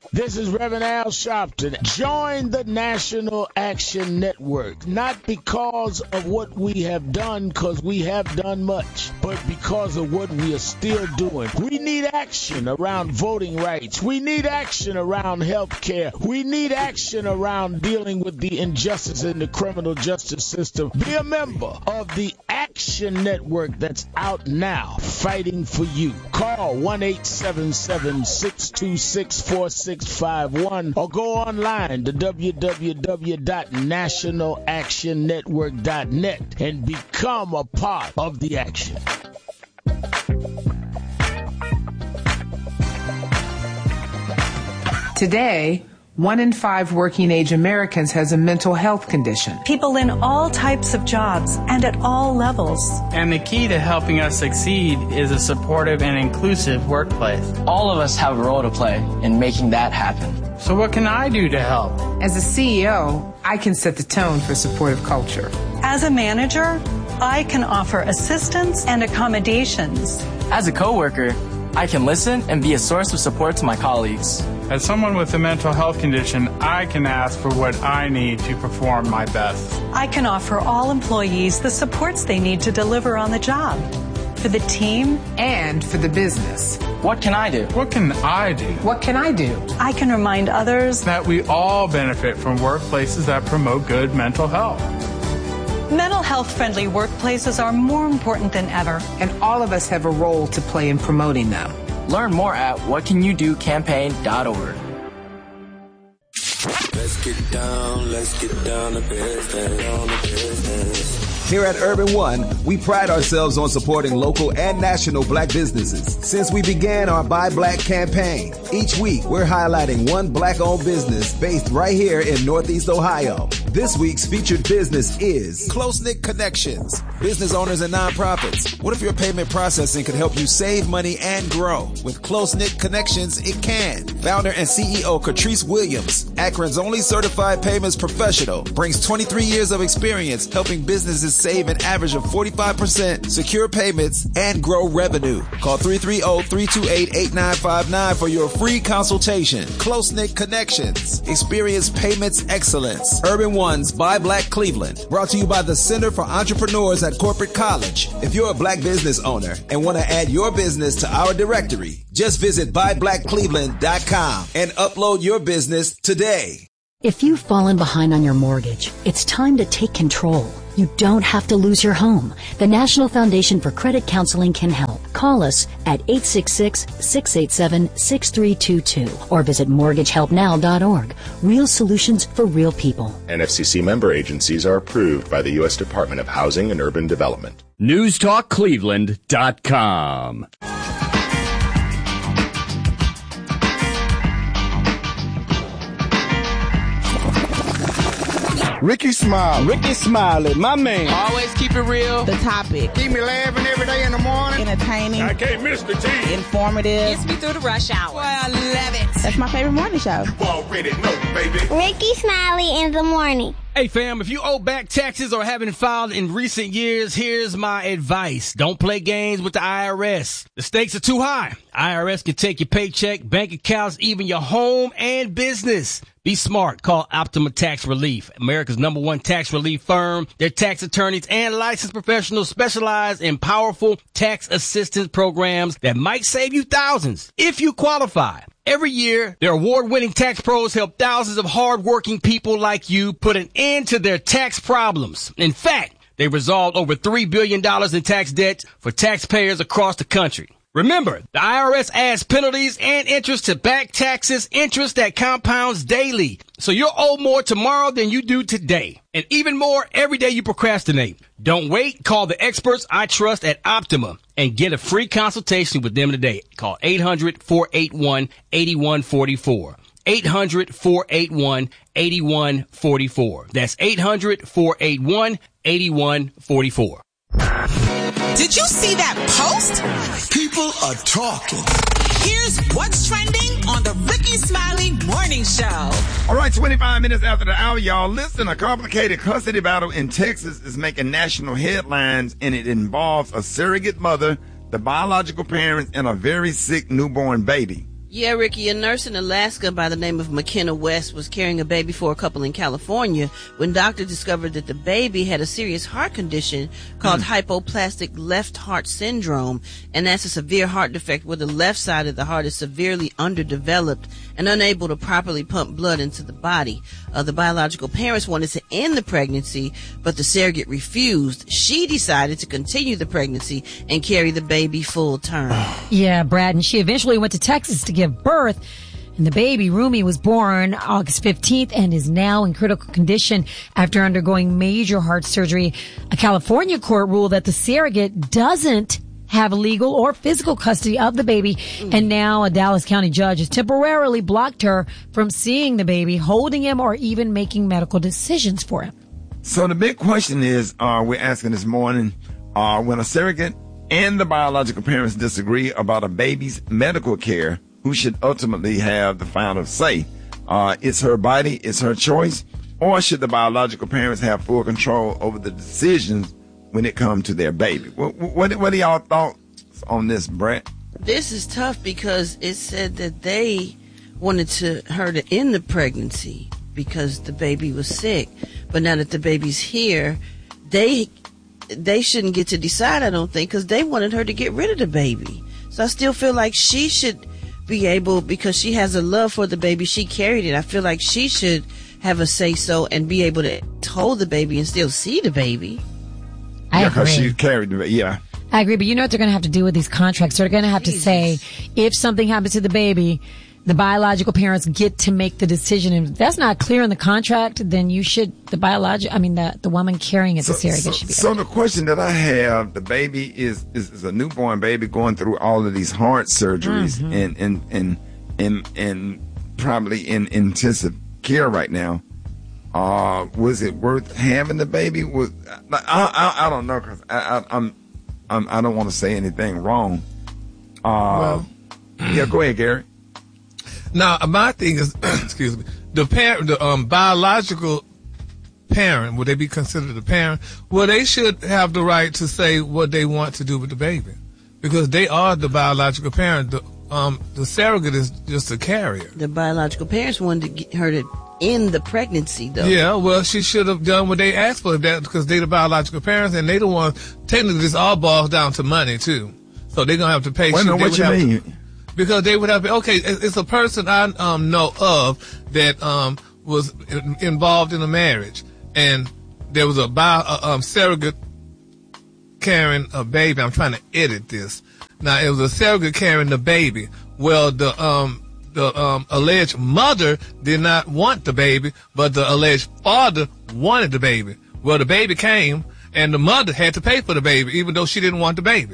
This is Reverend Al Sharpton. Join the National Action Network, not because of what we have done, because we have done much, but because of what we are still doing. We need action around voting rights. We need action around health care. We need action around dealing with the injustice in the criminal justice system. Be a member of the Action Network that's out now, fighting for you. Call 1-877-626-4651 or go online to www.nationalactionnetwork.net and become a part of the action. Today, 1 in 5 working-age Americans has a mental health condition. People in all types of jobs and at all levels. And the key to helping us succeed is a supportive and inclusive workplace. All of us have a role to play in making that happen. So what can I do to help? As a CEO, I can set the tone for supportive culture. As a manager, I can offer assistance and accommodations. As a coworker, I can listen and be a source of support to my colleagues. As someone with a mental health condition, I can ask for what I need to perform my best. I can offer all employees the supports they need to deliver on the job, for the team and for the business. What can I do? What can I do? What can I do? I can remind others that we all benefit from workplaces that promote good mental health. Mental health-friendly workplaces are more important than ever. And all of us have a role to play in promoting them. Learn more at whatcanyoudocampaign.org. Let's get down to business. Here at Urban One, we pride ourselves on supporting local and national black businesses. Since we began our Buy Black campaign, each week we're highlighting one black-owned business based right here in Northeast Ohio. This week's featured business is Close-Knit Connections. Business owners and nonprofits, what if your payment processing could help you save money and grow? With Close-Knit Connections, it can. Founder and CEO Catrice Williams, Akron's only certified payments professional, brings 23 years of experience helping businesses save an average of 45%, secure payments, and grow revenue. Call 330-328-8959 for your free consultation. Close-Knit Connections. Experience payments excellence. Urban One's Buy Black Cleveland. Brought to you by the Center for Entrepreneurs at Corporate College. If you're a black business owner and want to add your business to our directory, just visit buyblackcleveland.com and upload your business today. If you've fallen behind on your mortgage, it's time to take control. You don't have to lose your home. The National Foundation for Credit Counseling can help. Call us at 866-687-6322 or visit mortgagehelpnow.org. Real solutions for real people. NFCC member agencies are approved by the U.S. Department of Housing and Urban Development. NewsTalkCleveland.com. Ricky Smiley, my man. Always keep it real. The topic. Keep me laughing every day in the morning. Entertaining. I can't miss the tea. Informative. Gets me through the rush hour. Boy, I love it. That's my favorite morning show. You already know, baby. Ricky Smiley in the morning. Hey fam, if you owe back taxes or haven't filed in recent years, here's my advice. Don't play games with the IRS. The stakes are too high. IRS can take your paycheck, bank accounts, even your home and business. Be smart. Call Optima Tax Relief, America's #1 tax relief firm. Their tax attorneys and licensed professionals specialize in powerful tax assistance programs that might save you thousands if you qualify. Every year, their award-winning tax pros help thousands of hard-working people like you put an end to their tax problems. In fact, they resolved over $3 billion in tax debt for taxpayers across the country. Remember, the IRS adds penalties and interest to back taxes, interest that compounds daily. So you'll owe more tomorrow than you do today. And even more every day you procrastinate. Don't wait. Call the experts I trust at Optima and get a free consultation with them today. Call 800-481-8144. 800-481-8144. That's 800-481-8144. Did you see that post? People are talking. Here's what's trending on the Ricky Smiley Morning Show. All right, 25 minutes after the hour, y'all. Listen, a complicated custody battle in Texas is making national headlines, and it involves a surrogate mother, the biological parents, and a very sick newborn baby. Yeah, Ricky, a nurse in Alaska by the name of McKenna West was carrying a baby for a couple in California when doctors discovered that the baby had a serious heart condition called hypoplastic left heart syndrome, and that's a severe heart defect where the left side of the heart is severely underdeveloped and unable to properly pump blood into the body. The biological parents wanted to end the pregnancy, but the surrogate refused. She decided to continue the pregnancy and carry the baby full term. Yeah, Brad, and she eventually went to Texas to give birth. And the baby, Rumi, was born August 15th and is now in critical condition after undergoing major heart surgery. A California court ruled that the surrogate doesn't have legal or physical custody of the baby. And now a Dallas County judge has temporarily blocked her from seeing the baby, holding him, or even making medical decisions for him. So the big question is, we're asking this morning, when a surrogate and the biological parents disagree about a baby's medical care, who should ultimately have the final say? It's her body, it's her choice, or should the biological parents have full control over the decisions when it comes to their baby? What are y'all thoughts on this, Brett? This is tough because it said that they wanted her to end the pregnancy because the baby was sick. But now that the baby's here, they shouldn't get to decide, I don't think, because they wanted her to get rid of the baby. So I still feel like she should be able, because she has a love for the baby, she carried it. I feel like she should have a say-so and be able to hold the baby and still see the baby. I agree. Because she carried the baby, yeah. I agree, but you know what they're going to have to do with these contracts? They're going to have to say, if something happens to the baby, the biological parents get to make the decision. And if that's not clear in the contract, then you should, the woman carrying it, the surrogate should be. So the question that I have, the baby is a newborn baby going through all of these heart surgeries and probably in intensive care right now. Was it worth having the baby? I don't know, because I don't want to say anything wrong. Yeah, go ahead, Gary. Now, my thing is, excuse me, the biological parent, would they be considered a parent? Well, they should have the right to say what they want to do with the baby, because they are the biological parent. The surrogate is just a carrier. The biological parents wanted to get her to end the pregnancy, though. Yeah, well, she should have done what they asked for, that because they're the biological parents, and they the ones. Technically, this all boils down to money too, so they're gonna have to pay. Wait a minute, what you mean? Because they would have to, okay, it's a person I know of that was involved in a marriage, and there was a surrogate carrying a baby. I'm trying to edit this. Now, it was a surrogate carrying the baby. Well, the alleged mother did not want the baby, but the alleged father wanted the baby. Well, the baby came, and the mother had to pay for the baby, even though she didn't want the baby.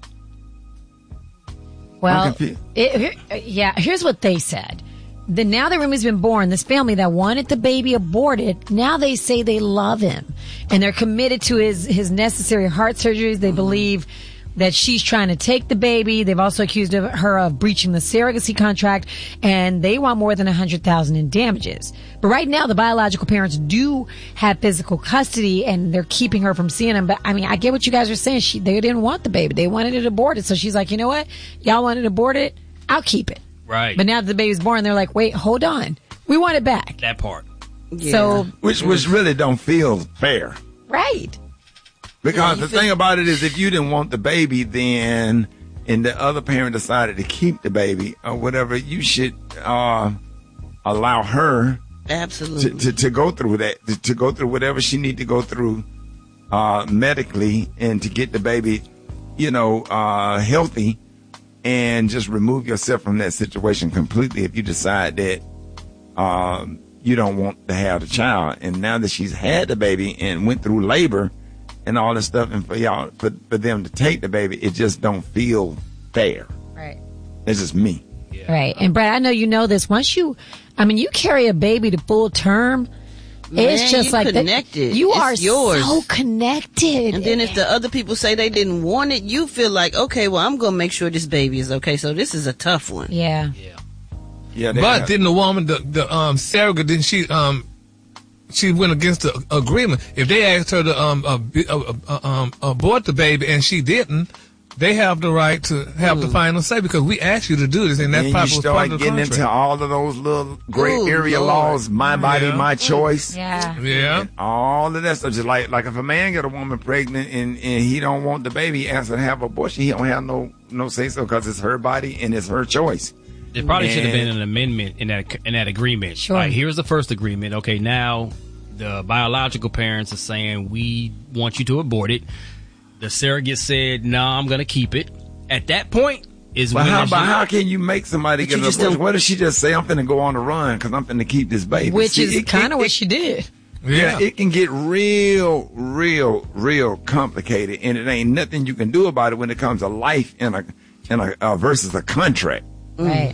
Well, here's what they said. Now that Rumi's been born, this family that wanted the baby aborted, now they say they love him. And they're committed to his necessary heart surgeries. They believe that she's trying to take the baby. They've also accused her of breaching the surrogacy contract, and they want more than $100,000 in damages. But right now, the biological parents do have physical custody, and they're keeping her from seeing him. But I mean, I get what you guys are saying. They didn't want the baby; they wanted it aborted. So she's like, you know what? Y'all wanted it aborted? I'll keep it. Right. But now that the baby's born, they're like, wait, hold on, we want it back. That part. Yeah. So, which really don't feel fair. Right. Because the thing about it is, if you didn't want the baby, then, and the other parent decided to keep the baby or whatever, you should allow her absolutely to go through that, to go through whatever she need to go through medically, and to get the baby, healthy, and just remove yourself from that situation completely if you decide that you don't want to have the child. And now that she's had the baby and went through labor and all this stuff, and for them to take the baby, it just don't feel fair. Right. It's just me. Yeah. Right. And Brad, I know you know this. Once you carry a baby to full term, it's just like connected. You it's are yours. So connected. And then if the other people say they didn't want it, you feel like, okay, well, I'm going to make sure this baby is okay. So this is a tough one. Yeah. Yeah. But didn't the woman, the surrogate, didn't she went against the agreement? If they asked her to abort the baby and she didn't, they have the right to have the final say because we asked you to do this, and that's probably you part start of the getting contract. into all of those little gray area laws, my body, my choice. Yeah. And all of that stuff. Just like if a man get a woman pregnant and he don't want the baby, he has to have abortion. He don't have no say so because it's her body and it's her choice. There probably should have been an amendment in that agreement. Sure. Like, here's the first agreement. Okay, now the biological parents are saying we want you to abort it. The surrogate said, "No, I'm going to keep it." At that point is when. How can you make somebody get an abortion? What if she just say, "I'm finna go on the run because I'm finna keep this baby"? Which is kind of what she did. Yeah, it can get real complicated, and it ain't nothing you can do about it when it comes to life in a versus a contract. Right.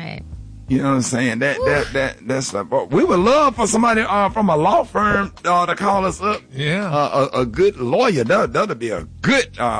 You know what I'm saying? That's like, we would love for somebody from a law firm to call us up. Yeah. A good lawyer. That'll be a good. So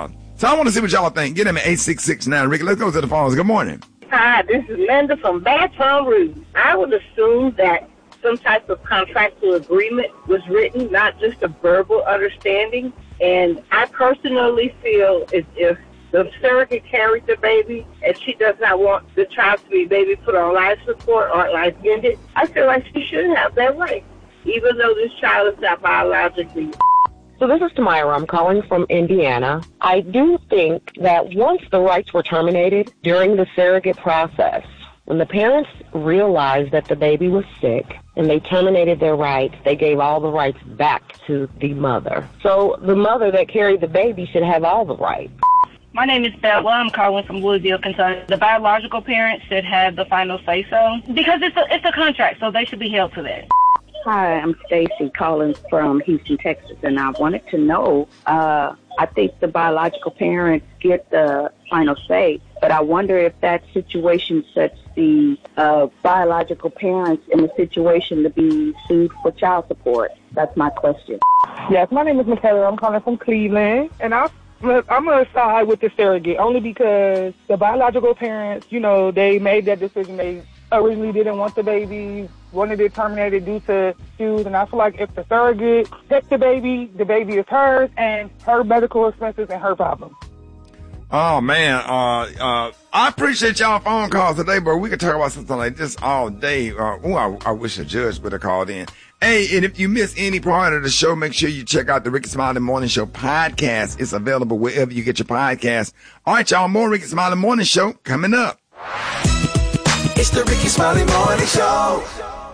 I want to see what y'all think. Get him at 8669. Ricky, let's go to the phones. Good morning. Hi, this is Linda from Baton Rouge. I would assume that some type of contractual agreement was written, not just a verbal understanding. And I personally feel as if the surrogate carried the baby and she does not want the child to be baby put on life support or life ended, I feel like she should have that right, even though this child is not biologically. So this is Tamira. I'm calling from Indiana. I do think that once the rights were terminated during the surrogate process, when the parents realized that the baby was sick and they terminated their rights, they gave all the rights back to the mother. So the mother that carried the baby should have all the rights. My name is Bella. I'm calling from Louisville, Kentucky. The biological parents should have the final say-so because it's a contract, so they should be held to that. Hi, I'm Stacy calling from Houston, Texas, and I wanted to know, I think the biological parents get the final say, but I wonder if that situation sets the biological parents in a situation to be sued for child support. That's my question. Yes, my name is Michaela. I'm calling from Cleveland, and I'm going to side with the surrogate only because the biological parents, they made that decision. They originally didn't want the baby, wanted it terminated due to issues, and I feel like if the surrogate takes the baby is hers and her medical expenses and her problem. Oh man, I appreciate y'all phone calls today, but we could talk about something like this all day. I wish a judge would have called in. Hey, and if you miss any part of the show, make sure you check out the Ricky Smiley Morning Show podcast. It's available wherever you get your podcast. All right, y'all, more Ricky Smiley Morning Show coming up. It's the Ricky Smiley Morning Show.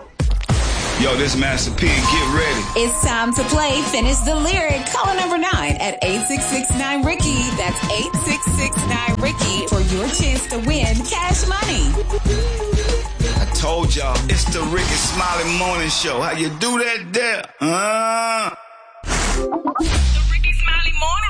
Yo, this Master P, get ready. It's time to play Finish the Lyric. Call number 9 at 8669-RICKY. That's 8669-RICKY for your chance to win cash money. I told y'all, it's the Ricky Smiley Morning Show. How you do that there? The Ricky Smiley Morning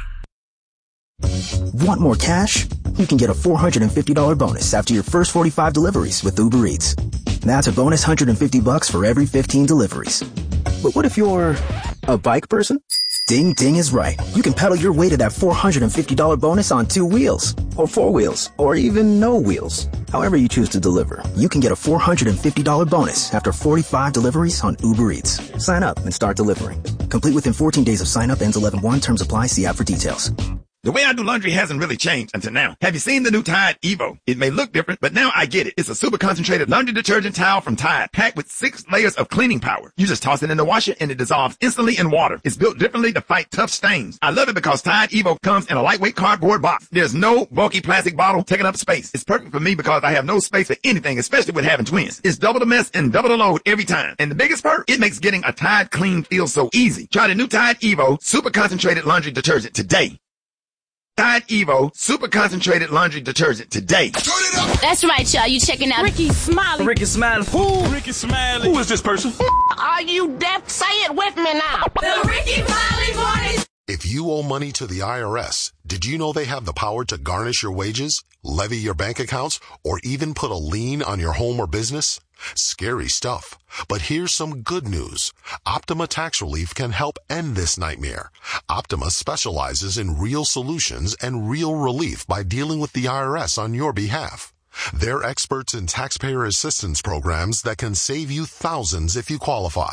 Show. Want more cash? You can get a $450 bonus after your first 45 deliveries with Uber Eats. That's a bonus $150 for every 15 deliveries. But what if you're a bike person? Ding Ding is right. You can pedal your way to that $450 bonus on 2 wheels, or 4 wheels, or even no wheels. However you choose to deliver, you can get a $450 bonus after 45 deliveries on Uber Eats. Sign up and start delivering. Complete within 14 days of sign up. Ends 11/1. Terms apply. See app for details. The way I do laundry hasn't really changed until now. Have you seen the new Tide Evo? It may look different, but now I get it. It's a super concentrated laundry detergent towel from Tide, packed with 6 layers of cleaning power. You just toss it in the washer and it dissolves instantly in water. It's built differently to fight tough stains. I love it because Tide Evo comes in a lightweight cardboard box. There's no bulky plastic bottle taking up space. It's perfect for me because I have no space for anything, especially with having twins. It's double the mess and double the load every time. And the biggest perk, it makes getting a Tide clean feel so easy. Try the new Tide Evo super concentrated laundry detergent today. Tide Evo Super Concentrated Laundry Detergent today. That's right, y'all. You checking out Ricky Smiley. Ricky Smiley. Who? Ricky Smiley. Who is this person? Are you deaf? Say it with me now. The Ricky Smiley Morning. If you owe money to the IRS, did you know they have the power to garnish your wages, levy your bank accounts, or even put a lien on your home or business? Scary stuff. But here's some good news. Optima Tax Relief can help end this nightmare. Optima specializes in real solutions and real relief by dealing with the IRS on your behalf. They're experts in taxpayer assistance programs that can save you thousands if you qualify.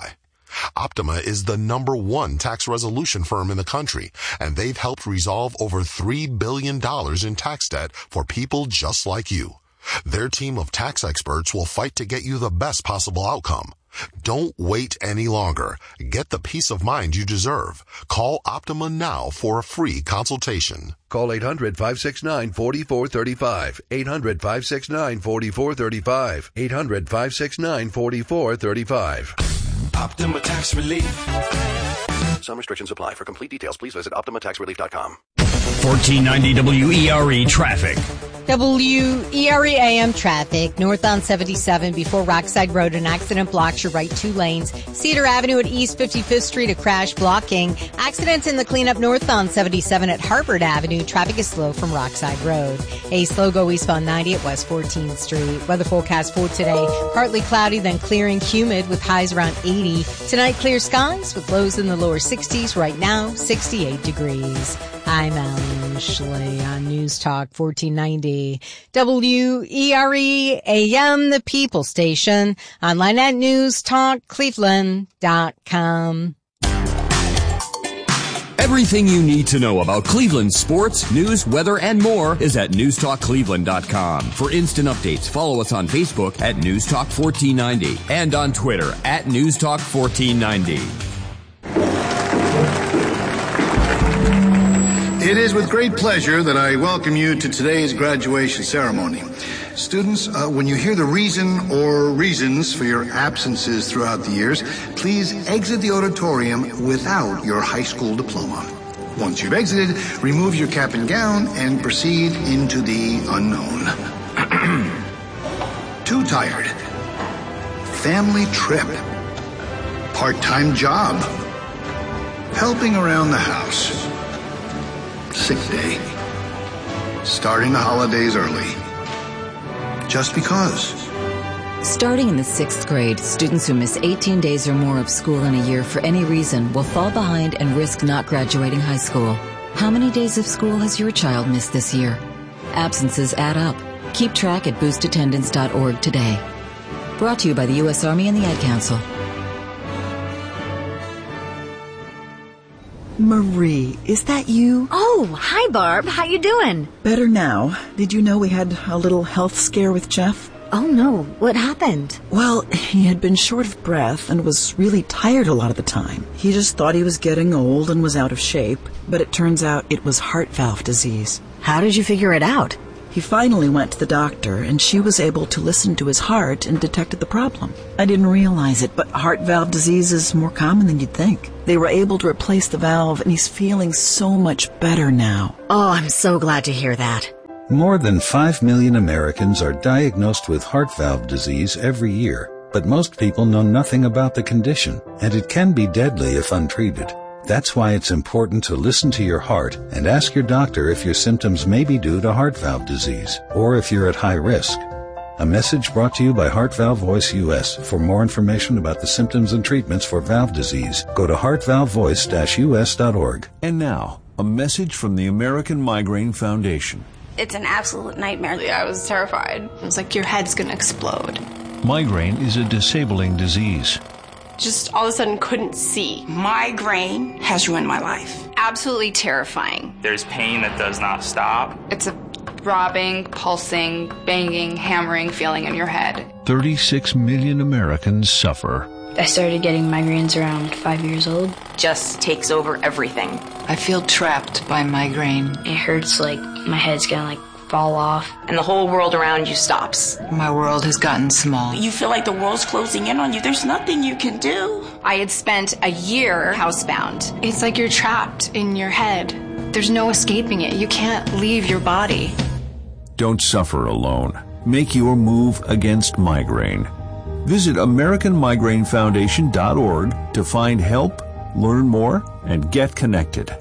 Optima is the #1 tax resolution firm in the country, and they've helped resolve over $3 billion in tax debt for people just like you. Their team of tax experts will fight to get you the best possible outcome. Don't wait any longer. Get the peace of mind you deserve. Call Optima now for a free consultation. Call 800-569-4435. 800-569-4435. 800-569-4435. Optima Tax Relief. Some restrictions apply. For complete details, please visit OptimaTaxRelief.com. 1490 WERE traffic. WERE AM traffic. North on 77 before Rockside Road. An accident blocks your right 2 lanes. Cedar Avenue at East 55th Street. A crash blocking. Accidents in the cleanup north on 77 at Harvard Avenue. Traffic is slow from Rockside Road. A slow go eastbound 90 at West 14th Street. Weather forecast for today. Partly cloudy, then clearing, humid with highs around 80. Tonight, clear skies with lows in the lower 60s. Right now, 68 degrees. I'm Alan Schley on News Talk 1490 WERE AM, the People Station. Online at newstalkcleveland.com. Everything you need to know about Cleveland sports, news, weather, and more is at newstalkcleveland.com. For instant updates, follow us on Facebook at newstalk1490 and on Twitter at newstalk1490. It is with great pleasure that I welcome you to today's graduation ceremony. Students, when you hear the reason or reasons for your absences throughout the years, please exit the auditorium without your high school diploma. Once you've exited, remove your cap and gown and proceed into the unknown. Too tired. Family trip. Part-time job. Helping around the house. Sick day. Starting the holidays early. Just because. Starting in the 6th grade, students who miss 18 days or more of school in a year for any reason will fall behind and risk not graduating high school. How many days of school has your child missed this year? Absences add up. Keep track at boostattendance.org today. Brought to you by the U.S. Army and the Ad Council. Marie, is that you? Oh, hi Barb. How you doing? Better now. Did you know we had a little health scare with Jeff? Oh no, what happened? Well, he had been short of breath and was really tired a lot of the time. He just thought he was getting old and was out of shape, but it turns out it was heart valve disease. How did you figure it out? He finally went to the doctor, and she was able to listen to his heart and detected the problem. I didn't realize it, but heart valve disease is more common than you'd think. They were able to replace the valve, and he's feeling so much better now. Oh, I'm so glad to hear that. More than 5 million Americans are diagnosed with heart valve disease every year, but most people know nothing about the condition, and it can be deadly if untreated. That's why it's important to listen to your heart and ask your doctor if your symptoms may be due to heart valve disease or if you're at high risk. A message brought to you by Heart Valve Voice US. For more information about the symptoms and treatments for valve disease, go to heartvalvevoice-us.org. And now, a message from the American Migraine Foundation. It's an absolute nightmare. I was terrified. It was like your head's going to explode. Migraine is a disabling disease. Just all of a sudden couldn't see. Migraine has ruined my life. Absolutely terrifying. There's pain that does not stop. It's a throbbing, pulsing, banging, hammering feeling in your head. 36 million Americans suffer. I started getting migraines around 5 years old. Just takes over everything. I feel trapped by migraine. It hurts like my head's gonna fall off. And the whole world around you stops. My world has gotten small. You feel like the world's closing in on you. There's nothing you can do. I had spent a year housebound. It's like you're trapped in your head. There's no escaping it. You can't leave your body. Don't suffer alone. Make your move against migraine. Visit AmericanMigraineFoundation.org to find help, learn more, and get connected.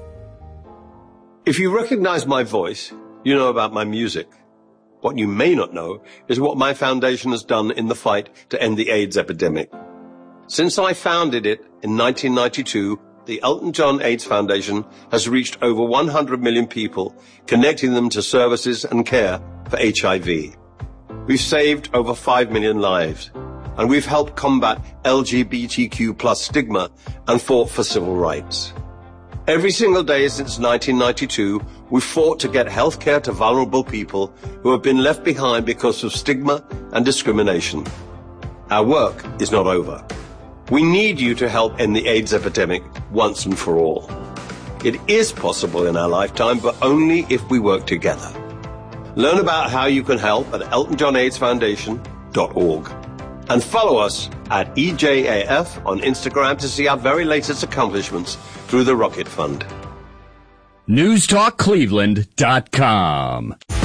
If you recognize my voice, you know about my music. What you may not know is what my foundation has done in the fight to end the AIDS epidemic. Since I founded it in 1992, the Elton John AIDS Foundation has reached over 100 million people, connecting them to services and care for HIV. We've saved over 5 million lives. and we've helped combat LGBTQ plus stigma and fought for civil rights. Every single day since 1992, we've fought to get healthcare to vulnerable people who have been left behind because of stigma and discrimination. Our work is not over. We need you to help end the AIDS epidemic once and for all. It is possible in our lifetime, but only if we work together. Learn about how you can help at EltonJohnAIDSFoundation.org. And follow us at EJAF on Instagram to see our very latest accomplishments through the Rocket Fund. NewsTalkCleveland.com.